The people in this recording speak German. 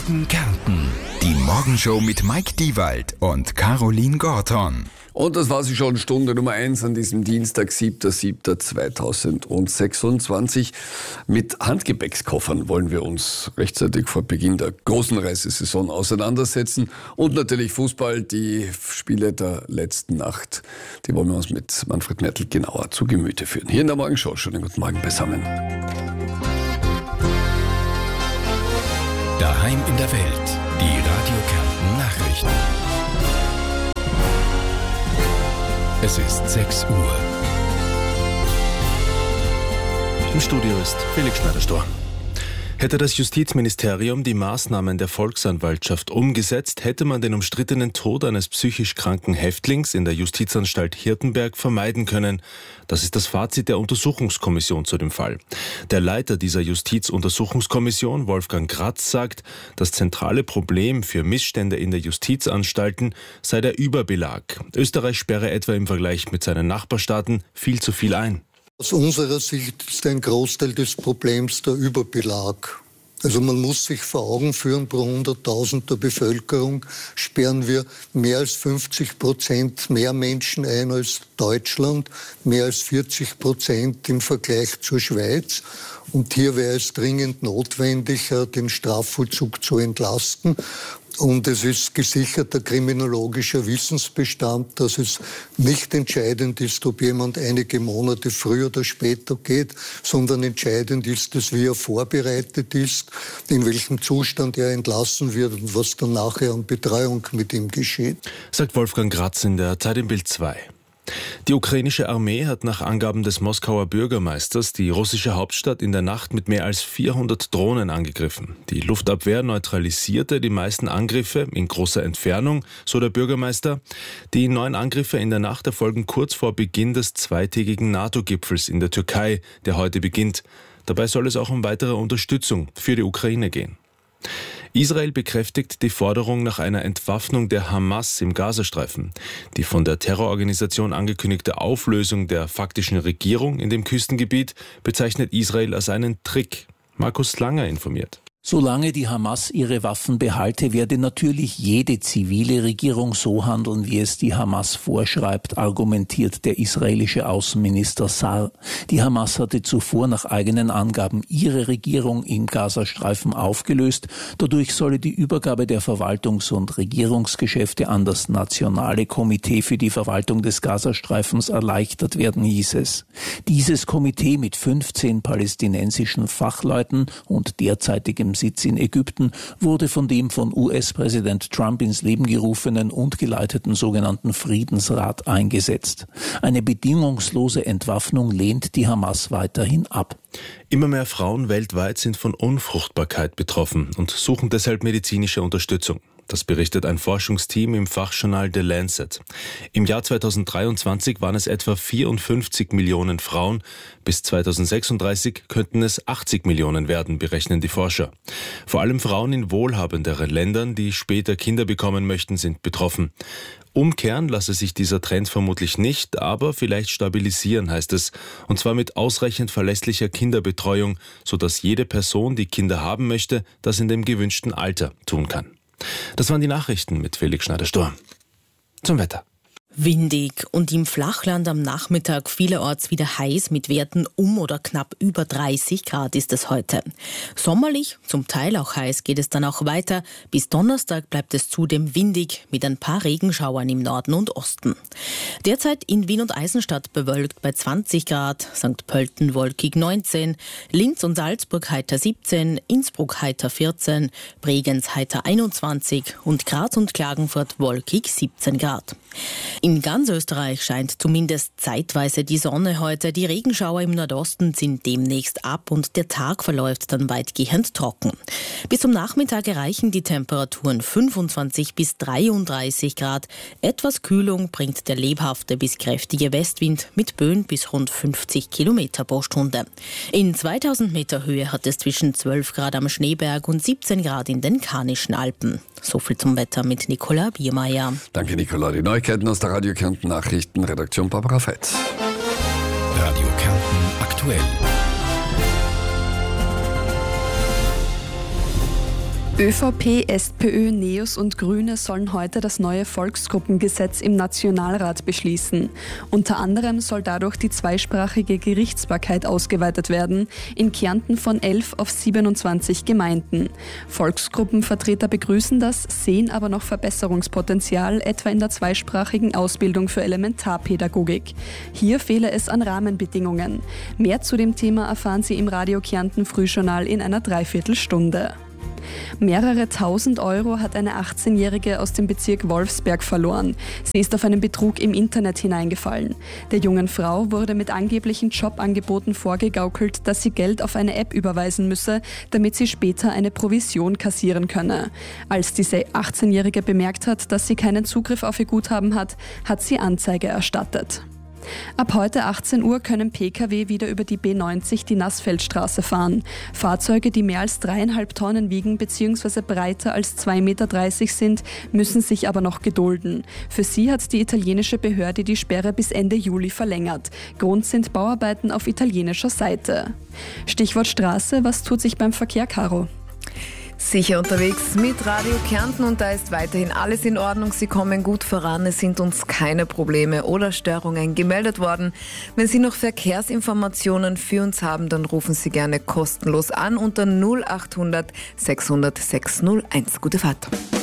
Guten Kärnten. Die Morgenshow mit Mike Diewald und Caroline Gorton. Und das war sie schon, Stunde Nummer 1 an diesem Dienstag, 7.7.2026. Mit Handgepäckskoffern wollen wir uns rechtzeitig vor Beginn der großen Reisesaison auseinandersetzen. Und natürlich Fußball, die Spiele der letzten Nacht, die wollen wir uns mit Manfred Mertl genauer zu Gemüte führen. Hier in der Morgenshow, schönen guten Morgen beisammen. Daheim in der Welt, die Radio Kärnten Nachrichten. Es ist 6 Uhr. Im Studio ist Felix Schneider-Stor. Hätte das Justizministerium die Maßnahmen der Volksanwaltschaft umgesetzt, hätte man den umstrittenen Tod eines psychisch kranken Häftlings in der Justizanstalt Hirtenberg vermeiden können. Das ist das Fazit der Untersuchungskommission zu dem Fall. Der Leiter dieser Justizuntersuchungskommission, Wolfgang Gratz, sagt, das zentrale Problem für Missstände in der Justizanstalten sei der Überbelag. Österreich sperre etwa im Vergleich mit seinen Nachbarstaaten viel zu viel ein. Aus unserer Sicht ist ein Großteil des Problems der Überbelag. Also man muss sich vor Augen führen, pro 100.000 der Bevölkerung sperren wir mehr als 50% mehr Menschen ein als Deutschland, mehr als 40% im Vergleich zur Schweiz. Und hier wäre es dringend notwendig, den Strafvollzug zu entlasten. Und es ist gesicherter kriminologischer Wissensbestand, dass es nicht entscheidend ist, ob jemand einige Monate früher oder später geht, sondern entscheidend ist es, wie er vorbereitet ist, in welchem Zustand er entlassen wird und was dann nachher an Betreuung mit ihm geschieht. Sagt Wolfgang Gratz in der Zeit im Bild 2. Die ukrainische Armee hat nach Angaben des Moskauer Bürgermeisters die russische Hauptstadt in der Nacht mit mehr als 400 Drohnen angegriffen. Die Luftabwehr neutralisierte die meisten Angriffe in großer Entfernung, so der Bürgermeister. Die 9 Angriffe in der Nacht erfolgen kurz vor Beginn des zweitägigen NATO-Gipfels in der Türkei, der heute beginnt. Dabei soll es auch um weitere Unterstützung für die Ukraine gehen. Israel bekräftigt die Forderung nach einer Entwaffnung der Hamas im Gazastreifen. Die von der Terrororganisation angekündigte Auflösung der faktischen Regierung in dem Küstengebiet bezeichnet Israel als einen Trick. Markus Langer informiert. Solange die Hamas ihre Waffen behalte, werde natürlich jede zivile Regierung so handeln, wie es die Hamas vorschreibt, argumentiert der israelische Außenminister Sar. Die Hamas hatte zuvor nach eigenen Angaben ihre Regierung im Gazastreifen aufgelöst. Dadurch solle die Übergabe der Verwaltungs- und Regierungsgeschäfte an das Nationale Komitee für die Verwaltung des Gazastreifens erleichtert werden, hieß es. Dieses Komitee mit 15 palästinensischen Fachleuten und derzeitigem Sitz in Ägypten wurde von dem von US-Präsident Trump ins Leben gerufenen und geleiteten sogenannten Friedensrat eingesetzt. Eine bedingungslose Entwaffnung lehnt die Hamas weiterhin ab. Immer mehr Frauen weltweit sind von Unfruchtbarkeit betroffen und suchen deshalb medizinische Unterstützung. Das berichtet ein Forschungsteam im Fachjournal The Lancet. Im Jahr 2023 waren es etwa 54 Millionen Frauen. Bis 2036 könnten es 80 Millionen werden, berechnen die Forscher. Vor allem Frauen in wohlhabenderen Ländern, die später Kinder bekommen möchten, sind betroffen. Umkehren lasse sich dieser Trend vermutlich nicht, aber vielleicht stabilisieren, heißt es. Und zwar mit ausreichend verlässlicher Kinderbetreuung, sodass jede Person, die Kinder haben möchte, das in dem gewünschten Alter tun kann. Das waren die Nachrichten mit Felix Schneider-Stor. Zum Wetter. Windig und im Flachland am Nachmittag vielerorts wieder heiß mit Werten oder knapp über 30 Grad ist es heute. Sommerlich, zum Teil auch heiß, geht es dann auch weiter. Bis Donnerstag bleibt es zudem windig mit ein paar Regenschauern im Norden und Osten. Derzeit in Wien und Eisenstadt bewölkt bei 20 Grad, St. Pölten wolkig 19, Linz und Salzburg heiter 17, Innsbruck heiter 14, Bregenz heiter 21 und Graz und Klagenfurt wolkig 17 Grad. In ganz Österreich scheint zumindest zeitweise die Sonne heute. Die Regenschauer im Nordosten sind demnächst ab und der Tag verläuft dann weitgehend trocken. Bis zum Nachmittag erreichen die Temperaturen 25 bis 33 Grad. Etwas Kühlung bringt der lebhafte bis kräftige Westwind mit Böen bis rund 50 Kilometer pro Stunde. In 2000 Meter Höhe hat es zwischen 12 Grad am Schneeberg und 17 Grad in den Karnischen Alpen. So viel zum Wetter mit Nicola Biermeier. Danke, Nicola. Die Neuigkeiten aus der Radio Kärnten Nachrichtenredaktion Barbara Veit. Radio Kärnten aktuell. ÖVP, SPÖ, NEOS und Grüne sollen heute das neue Volksgruppengesetz im Nationalrat beschließen. Unter anderem soll dadurch die zweisprachige Gerichtsbarkeit ausgeweitet werden, in Kärnten von 11 auf 27 Gemeinden. Volksgruppenvertreter begrüßen das, sehen aber noch Verbesserungspotenzial, etwa in der zweisprachigen Ausbildung für Elementarpädagogik. Hier fehle es an Rahmenbedingungen. Mehr zu dem Thema erfahren Sie im Radio Kärnten Frühjournal in einer Dreiviertelstunde. Mehrere tausend Euro hat eine 18-Jährige aus dem Bezirk Wolfsberg verloren. Sie ist auf einen Betrug im Internet hineingefallen. Der jungen Frau wurde mit angeblichen Jobangeboten vorgegaukelt, dass sie Geld auf eine App überweisen müsse, damit sie später eine Provision kassieren könne. Als diese 18-Jährige bemerkt hat, dass sie keinen Zugriff auf ihr Guthaben hat, hat sie Anzeige erstattet. Ab heute 18 Uhr können Pkw wieder über die B90 die Nassfeldstraße fahren. Fahrzeuge, die mehr als 3,5 Tonnen wiegen bzw. breiter als 2,30 Meter sind, müssen sich aber noch gedulden. Für sie hat die italienische Behörde die Sperre bis Ende Juli verlängert. Grund sind Bauarbeiten auf italienischer Seite. Stichwort Straße, was tut sich beim Verkehr, Caro? Sicher unterwegs mit Radio Kärnten und da ist weiterhin alles in Ordnung. Sie kommen gut voran, es sind uns keine Probleme oder Störungen gemeldet worden. Wenn Sie noch Verkehrsinformationen für uns haben, dann rufen Sie gerne kostenlos an unter 0800 600 601. Gute Fahrt.